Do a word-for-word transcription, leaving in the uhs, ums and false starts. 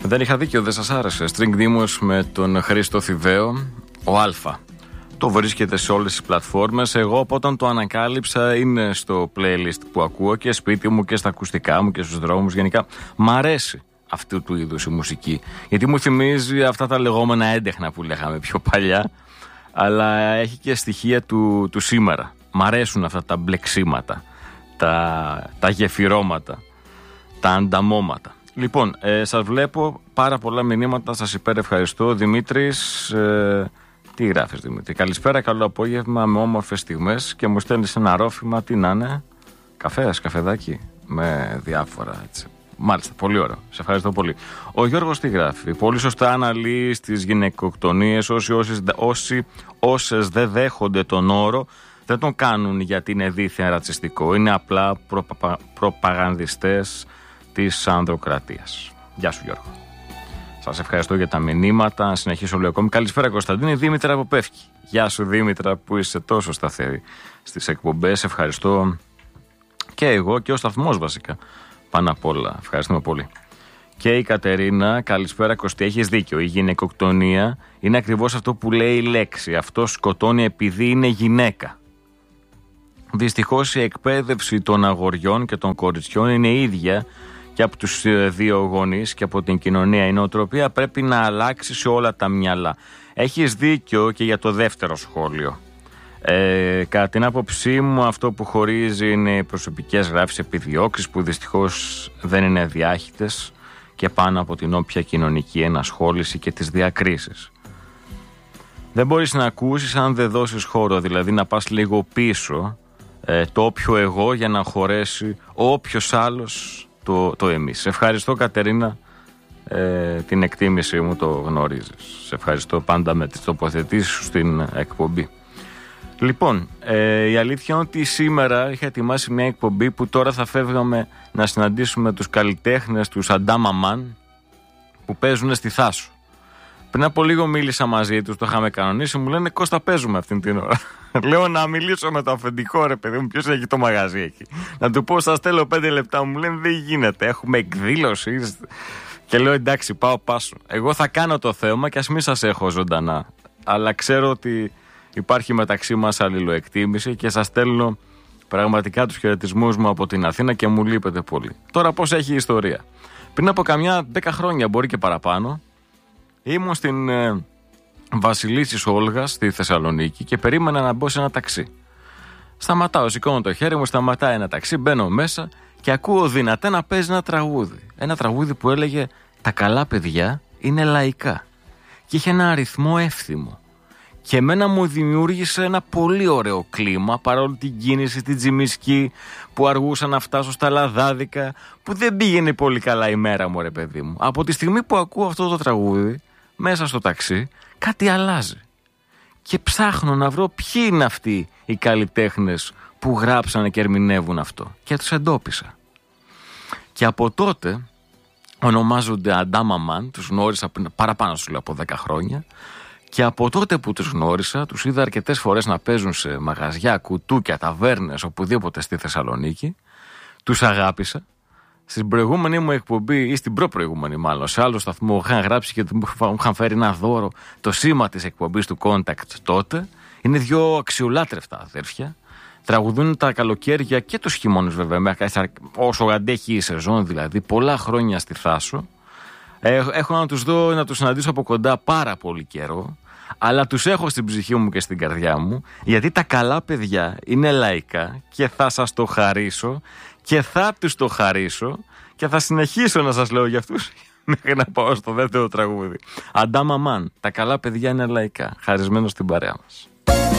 Δεν είχα δίκιο, δεν σας άρεσε. String Demos με τον Χρήστο Θηβαίο, ο Αλφα. Το βρίσκεται σε όλες τις πλατφόρμες. Εγώ από όταν το ανακάλυψα είναι στο playlist που ακούω και σπίτι μου και στα ακουστικά μου και στους δρόμους. Γενικά μ' αρέσει αυτού του είδους η μουσική, γιατί μου θυμίζει αυτά τα λεγόμενα έντεχνα που λέγαμε πιο παλιά, αλλά έχει και στοιχεία του, του σήμερα. Μ' αρέσουν αυτά τα μπλεξίματα, τα, τα γεφυρώματα, τα ανταμώματα. Λοιπόν, ε, σας βλέπω πάρα πολλά μηνύματα, σας υπερευχαριστώ. Δημήτρης, ε, τι γράφεις Δημήτρη? Καλησπέρα, καλό απόγευμα με όμορφες στιγμές, και μου στέλνεις ένα ρόφημα, τι να είναι, καφές, καφεδάκι, με διάφορα έτσι. Μάλιστα, πολύ ωραίο. Σε ευχαριστώ πολύ. Ο Γιώργος τι γράφει? Πολύ σωστά αναλύει στις γυναικοκτονίες. Όσοι, όσοι, όσοι όσες δεν δέχονται τον όρο δεν τον κάνουν γιατί είναι δίθεν ρατσιστικό. Είναι απλά προπα, προπαγανδιστές της ανδροκρατίας. Γεια σου Γιώργο. Σας ευχαριστώ για τα μηνύματα. Να συνεχίσω λέω ακόμη. Καλησπέρα Κωνσταντίνη. Δήμητρα από Πεύκη. Γεια σου Δήμητρα που είσαι τόσο σταθερή στις εκπομπές. Ευχαριστώ και εγώ και ο σταθμός βασικά. Πάνω απ' όλα. Ευχαριστούμε πολύ. Και η Κατερίνα, καλησπέρα Κωστή, έχεις δίκιο. Η γυναικοκτονία είναι ακριβώς αυτό που λέει η λέξη. Αυτό σκοτώνει επειδή είναι γυναίκα. Δυστυχώς η εκπαίδευση των αγοριών και των κοριτσιών είναι ίδια και από τους δύο γονείς και από την κοινωνία. Η νοοτροπία πρέπει να αλλάξει σε όλα τα μυαλά. Έχεις δίκιο και για το δεύτερο σχόλιο. Ε, κατά την άποψή μου αυτό που χωρίζει είναι οι προσωπικές γράφεις επιδιώξεις που δυστυχώς δεν είναι διάχυτες και πάνω από την όποια κοινωνική ενασχόληση και τις διακρίσεις. Δεν μπορείς να ακούσεις αν δεν δώσεις χώρο, δηλαδή να πας λίγο πίσω ε, το όποιο εγώ για να χωρέσει ο όποιος άλλος το, το εμείς. Σε ευχαριστώ Κατερίνα, ε, την εκτίμησή μου το γνωρίζεις. Σε ευχαριστώ πάντα με τις τοποθετήσεις σου στην εκπομπή. Λοιπόν, ε, η αλήθεια είναι ότι σήμερα είχα ετοιμάσει μια εκπομπή που τώρα θα φεύγαμε να συναντήσουμε τους καλλιτέχνες, τους Αντάμαμαν, που παίζουν στη Θάσο. Πριν από λίγο μίλησα μαζί τους, το είχαμε κανονίσει, μου λένε Κώστα παίζουμε αυτήν την ώρα. Λέω να μιλήσω με το αφεντικό ρε παιδί μου, ποιος έχει το μαγαζί εκεί. Να του πω σας θέλω πέντε λεπτά, μου λένε δεν γίνεται, έχουμε εκδήλωση. Και λέω εντάξει πάω πάσο. Εγώ θα κάνω το θέμα και ας μην σας έχω ζωντανά, αλλά ξέρω ότι υπάρχει μεταξύ μας αλληλοεκτίμηση και σας στέλνω πραγματικά τους χαιρετισμούς μου από την Αθήνα και μου λείπετε πολύ. Τώρα πώς έχει η ιστορία? Πριν από καμιά δέκα χρόνια, μπορεί και παραπάνω, ήμουν στην ε, Βασιλίσσης Όλγας στη Θεσσαλονίκη και περίμενα να μπω σε ένα ταξί. Σταματάω, σηκώνω το χέρι μου, σταματάει ένα ταξί, μπαίνω μέσα και ακούω δυνατά να παίζει ένα τραγούδι. Ένα τραγούδι που έλεγε «Τα καλά παιδιά είναι λαϊκά» και είχε ένα αριθμό εύθυμο. Και εμένα μου δημιούργησε ένα πολύ ωραίο κλίμα, παρόλο την κίνηση, την τζιμισκή που αργούσα να φτάσω στα Λαδάδικα, που δεν πήγαινε πολύ καλά η μέρα μου ρε παιδί μου. Από τη στιγμή που ακούω αυτό το τραγούδι, μέσα στο ταξί, κάτι αλλάζει. Και ψάχνω να βρω ποιοι είναι αυτοί οι καλλιτέχνες που γράψανε και ερμηνεύουν αυτό. Και τους εντόπισα. Και από τότε ονομάζονται Αντάμαμαν, τους γνώρισα παραπάνω σου λέω από δέκα χρόνια. Και από τότε που τους γνώρισα, τους είδα αρκετές φορές να παίζουν σε μαγαζιά, κουτούκια, ταβέρνες, οπουδήποτε στη Θεσσαλονίκη. Τους αγάπησα. Στην προηγούμενη μου εκπομπή, ή στην προπροηγούμενη μάλλον, σε άλλο σταθμό, είχαν γράψει και μου είχαν φέρει ένα δώρο, το σήμα της εκπομπής του Contact τότε. Είναι δύο αξιολάτρευτα αδέρφια. Τραγουδούν τα καλοκαίρια και τους χειμώνες βέβαια, όσο αντέχει η σεζόν δηλαδή, πολλά χρόνια στη Θάσο. Έχω να τους δω, να τους συναντήσω από κοντά πάρα πολύ καιρό, αλλά τους έχω στην ψυχή μου και στην καρδιά μου, γιατί τα καλά παιδιά είναι λαϊκά και θα σας το χαρίσω και θα τους το χαρίσω και θα συνεχίσω να σας λέω για αυτούς μέχρι να πάω στο δεύτερο τραγούδι. Αντάμαμαν, τα καλά παιδιά είναι λαϊκά, χαρισμένο στην παρέα μας.